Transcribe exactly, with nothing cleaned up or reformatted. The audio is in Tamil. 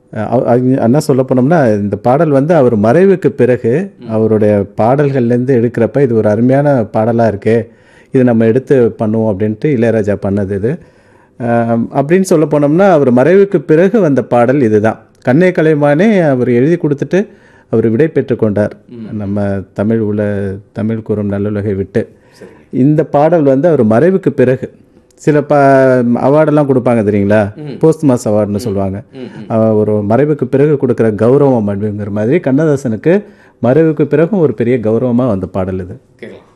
என்ன சொல்ல போனோம்னா இந்த பாடல் வந்து அவர் மறைவுக்கு பிறகு அவருடைய பாடல்கள்லேருந்து எடுக்கிறப்ப இது ஒரு அருமையான பாடலாக இருக்கே, இது நம்ம எடுத்து பண்ணுவோம் அப்படின்ட்டு இளையராஜா பண்ணது இது. அப்படின்னு சொல்ல போனோம்னா அவர் மறைவுக்கு பிறகு வந்த பாடல் இதுதான். கண்ணே கலைமானே அவர் எழுதி கொடுத்துட்டு அவர் விடை பெற்று கொண்டார் நம்ம தமிழ் உல தமிழ் கூறும் நல்லுலகை விட்டு. இந்த பாடல் வந்து அவர் மறைவுக்கு பிறகு சில ப அவார்டெல்லாம் கொடுப்பாங்க தெரியுங்களா, போஸ்ட்மாஸ் அவார்டுன்னு சொல்லுவாங்க. ஒரு மறைவுக்கு பிறகு கொடுக்குற கௌரவம் அப்படிங்கிற மாதிரி கண்ணதாசனுக்கு மறைவுக்கு பிறகும் ஒரு பெரிய கௌரவமாக வந்த பாடல் இது.